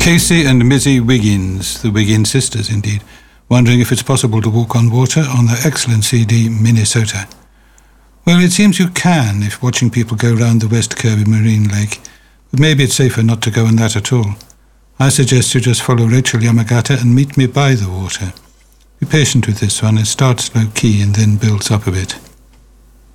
Casey and Mizzy Wiggins, the Wiggins sisters indeed, wondering if it's possible to walk on water on their excellent CD, Minnesota. Well, it seems you can if watching people go round the West Kirby Marine Lake, but maybe it's safer not to go on that at all. I suggest you just follow Rachel Yamagata and meet me by the water. Be patient with this one, it starts low-key and then builds up a bit.